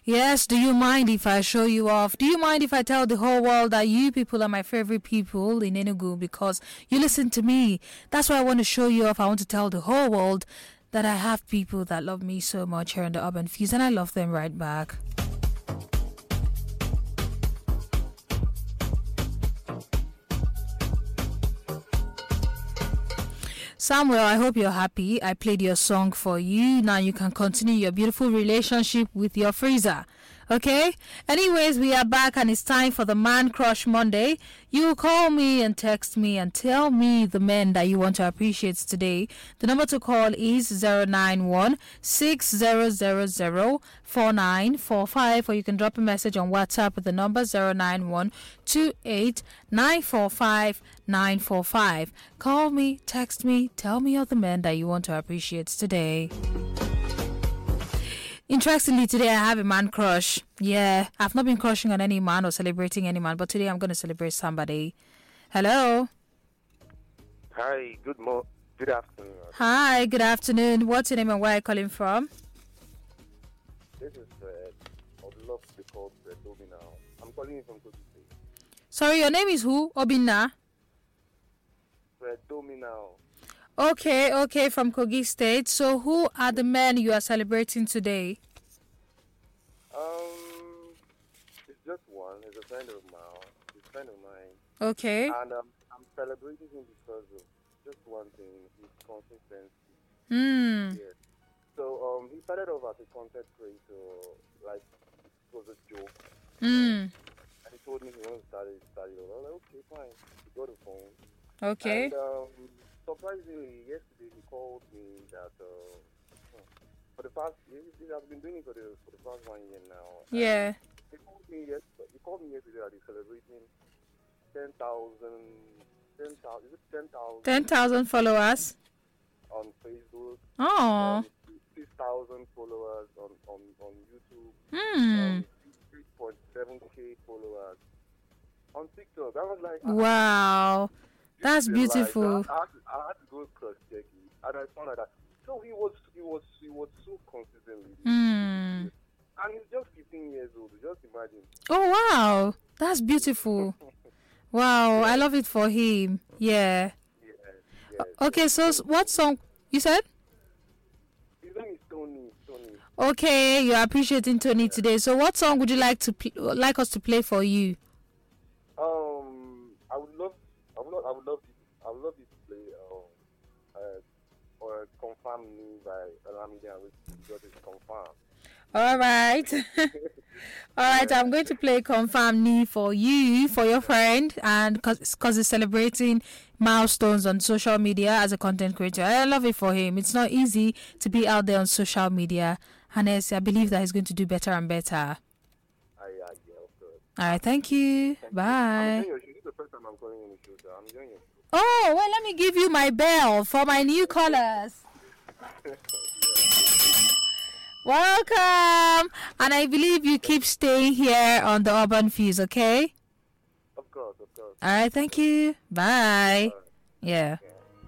Yes, do you mind if I show you off? Do you mind if I tell the whole world that you people are my favorite people in Enugu because you listen to me? That's why I want to show you off. I want to tell the whole world that I have people that love me so much here in the Urban Fuse, and I love them right back. Samuel, I hope you're happy. I played your song for you. Now you can continue your beautiful relationship with your freezer. Okay? Anyways, we are back and it's time for the Man Crush Monday. You call me and text me and tell me the men that you want to appreciate today. The number to call is 091-6000-4945, or you can drop a message on WhatsApp with the number 091-28-945-945. Call me, text me, tell me all the men that you want to appreciate today. Interestingly, today I have a man crush. Yeah, I've not been crushing on any man or celebrating any man, but today I'm going to celebrate somebody. Hello. Hi, good afternoon. Hi, good afternoon. What's your name and where are you calling from? This is Fred. I would love to be called Fred Domina. I'm calling you from Kogi State. Sorry, your name is who? Obina? Fred Domina. Okay, from Kogi State. So who are the men you are celebrating today? It's just one. He's a friend of mine. Okay. And I'm celebrating him because of just one thing, his consistency. Yes. So he started off as a content creator, like it was a joke. And he told me he wanted to start it over. I was like, okay, fine. He got a phone. Okay. And surprisingly, yesterday he called me that for the past, he has been doing it for the past 1 year now. Yeah. He called me yesterday that he's celebrating 10,000 followers on Facebook. Oh. 6,000 followers on YouTube. 3.7k followers on TikTok. I was like, wow, that's beautiful. I had to go cross check it, and I found out that so he was so consistently. And he's just 15 years old. Just imagine. Oh wow, that's beautiful. Wow, I love it for him. Yeah. Okay, so what song you said? His name is Tony. Okay, you're appreciating Tony today. So what song would you like us to play for you? I would love you to play or Confirm Me by Olamide, because it's confirmed. All right. All right, I'm going to play Confirm Me for you, for your friend, and because he's celebrating milestones on social media as a content creator. I love it for him. It's not easy to be out there on social media, and I believe that he's going to do better and better. Yeah, of course. All right, thank you. Bye. This is the first time I'm calling in the show, so I'm enjoying it. Oh, well, let me give you my bell for my new callers. Welcome. And I believe you keep staying here on the Urban Fuse, okay? Of course. All right, thank you. Bye. Yeah.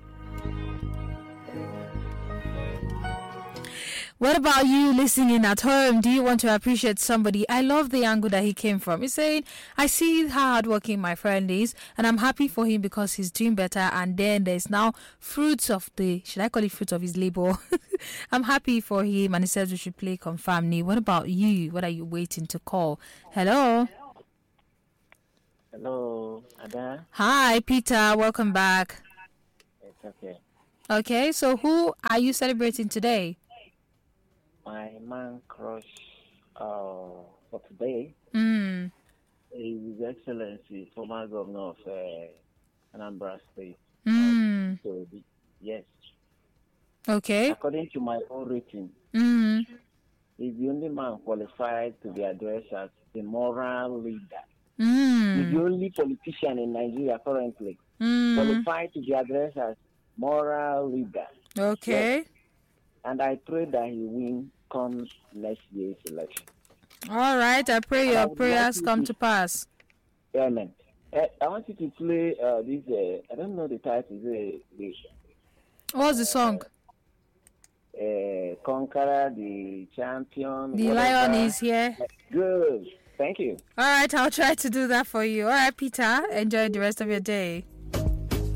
What about you listening at home? Do you want to appreciate somebody? I love the angle that he came from. He's saying, I see how hardworking my friend is, and I'm happy for him because he's doing better. And then there's now fruits of his labor? I'm happy for him, and he says we should play Confirm Me. What about you? What are you waiting to call? Hello? Hello, Ada. Hi, Peter. Welcome back. It's okay. Okay, so who are you celebrating today? My man crush for today is His Excellency, former governor of Anambra State. Yes. Okay. According to my own rating, he's the only man qualified to be addressed as the moral leader. He's the only politician in Nigeria currently qualified to be addressed as moral leader. Okay. Yes. And I pray that he win come next year's election. All right. I pray your prayers come to pass. Amen. I want you to play this. I don't know the title. What's the song? conqueror, the champion. The lion is here. Good. Thank you. All right, I'll try to do that for you. All right, Peter, enjoy the rest of your day.